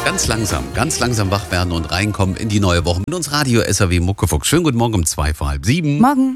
Ganz langsam wach werden und reinkommen in die neue Woche mit uns Radio SAW Muckefuchs. Schönen guten Morgen um 6:45. Morgen.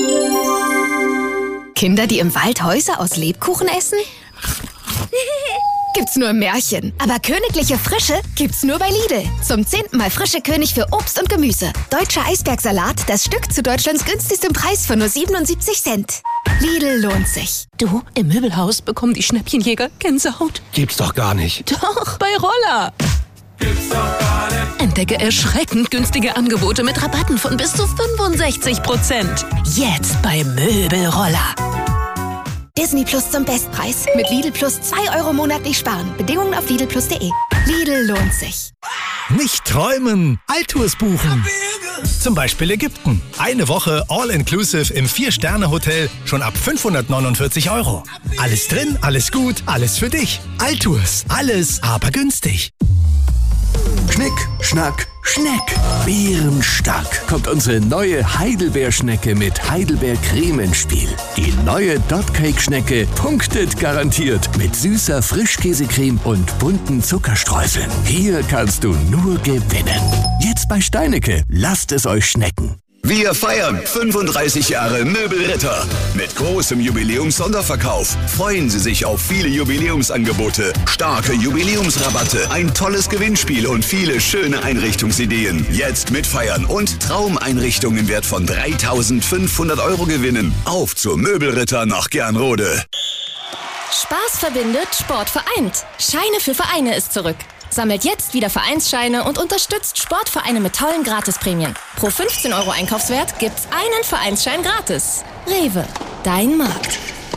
Kinder, die im Wald Häuser aus Lebkuchen essen? Gibt's nur im Märchen. Aber königliche Frische gibt's nur bei Lidl. Zum 10. Mal frische König für Obst und Gemüse. Deutscher Eisbergsalat, das Stück zu Deutschlands günstigstem Preis von nur 77 Cent. Lidl lohnt sich. Du, im Möbelhaus bekommen die Schnäppchenjäger Gänsehaut. Gibt's doch gar nicht. Doch, bei Roller. Gibt's doch gar nicht. Entdecke erschreckend günstige Angebote mit Rabatten von bis zu 65%. Jetzt bei Möbelroller. Disney Plus zum Bestpreis. Mit Lidl Plus 2 Euro monatlich sparen. Bedingungen auf lidlplus.de. Lidl lohnt sich. Nicht träumen, Alltours buchen. Zum Beispiel Ägypten. Eine Woche All-Inclusive im 4-Sterne-Hotel schon ab 549 €. Alles drin, alles gut, alles für dich. Alltours, alles aber günstig. Schnick, Schnack, Schneck. Bärenstark kommt unsere neue Heidelbeerschnecke mit Heidelbeercreme ins Spiel. Die neue Dotcake-Schnecke punktet garantiert mit süßer Frischkäsecreme und bunten Zuckerstreuseln. Hier kannst du nur gewinnen. Jetzt bei Steinecke. Lasst es euch schmecken. Wir feiern 35 Jahre Möbelritter. Mit großem Jubiläums-Sonderverkauf freuen Sie sich auf viele Jubiläumsangebote, starke Jubiläumsrabatte, ein tolles Gewinnspiel und viele schöne Einrichtungsideen. Jetzt mitfeiern und Traumeinrichtungen im Wert von 3.500 € gewinnen. Auf zur Möbelritter nach Gernrode. Spaß verbindet, Sport vereint. Scheine für Vereine ist zurück. Sammelt jetzt wieder Vereinsscheine und unterstützt Sportvereine mit tollen Gratisprämien. Pro 15 € Einkaufswert gibt's einen Vereinsschein gratis. Rewe, dein Markt.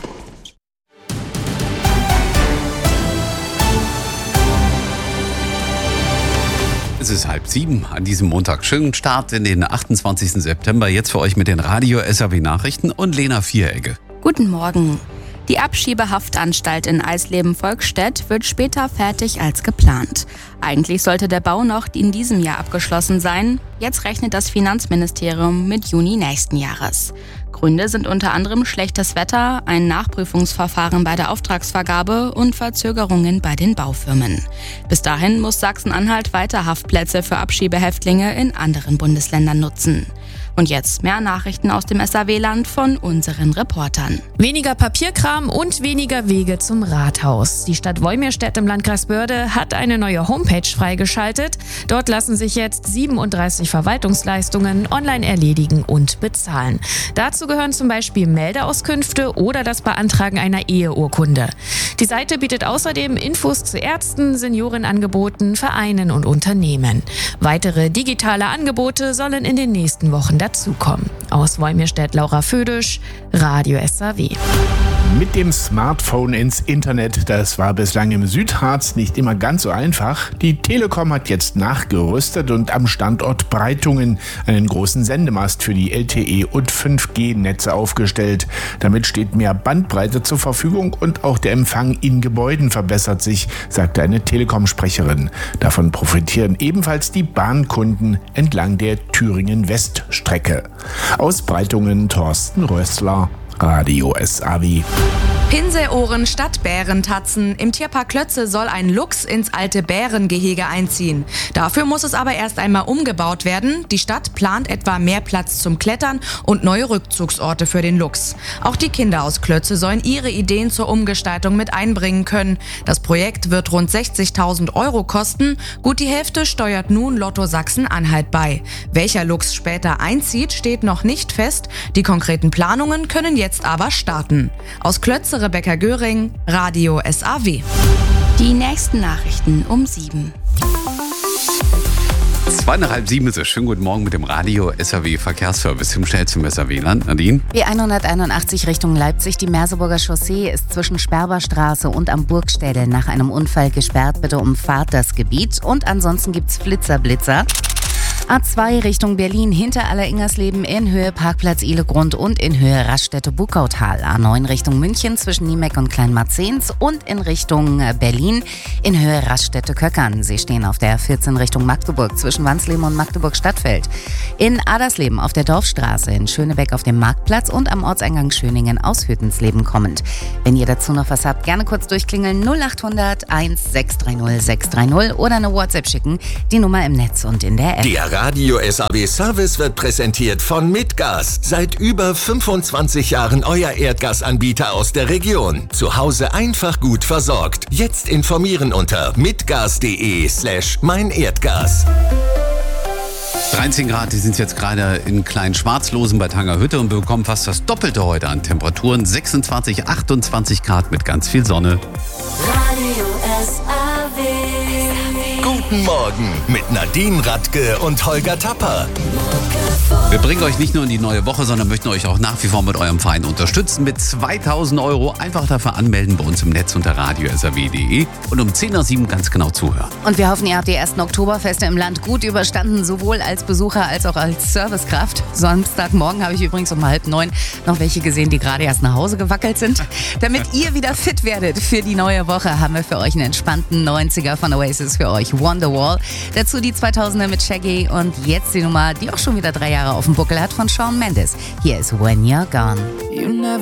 Es ist 6:30 an diesem Montag. Schönen Start in den 28. September. Jetzt für euch mit den Radio SAW Nachrichten und Lena Vieregge. Guten Morgen. Die Abschiebehaftanstalt in Eisleben-Volkstedt wird später fertig als geplant. Eigentlich sollte der Bau noch in diesem Jahr abgeschlossen sein. Jetzt rechnet das Finanzministerium mit Juni nächsten Jahres. Gründe sind unter anderem schlechtes Wetter, ein Nachprüfungsverfahren bei der Auftragsvergabe und Verzögerungen bei den Baufirmen. Bis dahin muss Sachsen-Anhalt weiter Haftplätze für Abschiebehäftlinge in anderen Bundesländern nutzen. Und jetzt mehr Nachrichten aus dem SAW-Land von unseren Reportern. Weniger Papierkram und weniger Wege zum Rathaus. Die Stadt Wolmirstedt im Landkreis Börde hat eine neue Homepage freigeschaltet. Dort lassen sich jetzt 37 Verwaltungsleistungen online erledigen und bezahlen. Dazu gehören zum Beispiel Meldeauskünfte oder das Beantragen einer Eheurkunde. Die Seite bietet außerdem Infos zu Ärzten, Seniorenangeboten, Vereinen und Unternehmen. Weitere digitale Angebote sollen in den nächsten Wochen dazukommen. Aus Wolmirstedt Laura Födisch, Radio SAW. Mit dem Smartphone ins Internet, das war bislang im Südharz nicht immer ganz so einfach. Die Telekom hat jetzt nachgerüstet und am Standort Breitungen einen großen Sendemast für die LTE- und 5G-Netze aufgestellt. Damit steht mehr Bandbreite zur Verfügung und auch der Empfang in Gebäuden verbessert sich, sagte eine Telekom-Sprecherin. Davon profitieren ebenfalls die Bahnkunden entlang der Thüringen-West-Strecke. Aus Breitungen Thorsten Rössler, Radio SAW. Pinselohren statt Bärentatzen. Im Tierpark Klötze soll ein Luchs ins alte Bärengehege einziehen. Dafür muss es aber erst einmal umgebaut werden. Die Stadt plant etwa mehr Platz zum Klettern und neue Rückzugsorte für den Luchs. Auch die Kinder aus Klötze sollen ihre Ideen zur Umgestaltung mit einbringen können. Das Projekt wird rund 60.000 € kosten. Gut die Hälfte steuert nun Lotto Sachsen-Anhalt bei. Welcher Luchs später einzieht, steht noch nicht fest. Die konkreten Planungen können jetzt aber starten. Aus Klötze Rebecca Göring, Radio SAW. Die nächsten Nachrichten um 7. 6:30 ist es. Schönen guten Morgen mit dem Radio SAW Verkehrsservice im schnellsten SAW-Land. Nadine? B181 Richtung Leipzig. Die Merseburger Chaussee ist zwischen Sperberstraße und am Burgstädel nach einem Unfall gesperrt. Bitte umfahrt das Gebiet. Und ansonsten gibt's Blitzer. A2 Richtung Berlin hinter Alleringersleben in Höhe Parkplatz Ihlegrund und in Höhe Raststätte-Buckautal. A9 Richtung München zwischen Niemeck und Kleinmarzens und in Richtung Berlin in Höhe Raststätte-Köckern. Sie stehen auf der 14 Richtung Magdeburg zwischen Wansleben und Magdeburg-Stadtfeld. In Adersleben auf der Dorfstraße, in Schönebeck auf dem Marktplatz und am Ortseingang Schöningen aus Hüttensleben kommend. Wenn ihr dazu noch was habt, gerne kurz durchklingeln 0800 1630 630 oder eine WhatsApp schicken. Die Nummer im Netz und in der App. Der Radio SAW Service wird präsentiert von Mitgas. Seit über 25 Jahren euer Erdgasanbieter aus der Region. Zu Hause einfach gut versorgt. Jetzt informieren unter mitgas.de/meinerdgas. 13 Grad, die sind jetzt gerade in Klein-Schwarzlosen bei Tangerhütte und bekommen fast das Doppelte heute an Temperaturen. 26, 28 Grad mit ganz viel Sonne. Radio SAW. Guten Morgen mit Nadine Radke und Holger Tapper. Wir bringen euch nicht nur in die neue Woche, sondern möchten euch auch nach wie vor mit eurem Verein unterstützen. Mit 2.000 € einfach dafür anmelden bei uns im Netz unter radio.saw.de und um 10:07 Uhr ganz genau zuhören. Und wir hoffen, ihr habt die ersten Oktoberfeste im Land gut überstanden, sowohl als Besucher als auch als Servicekraft. Samstagmorgen habe ich übrigens um 8:30 noch welche gesehen, die gerade erst nach Hause gewackelt sind. Damit ihr wieder fit werdet für die neue Woche, haben wir für euch einen entspannten 90er von Oasis für euch, Wonderwall. Dazu die 2000er mit Shaggy und jetzt die Nummer, die auch schon wieder 3 Jahre auf dem Buckel hat, von Shawn Mendes. Hier ist When You're Gone.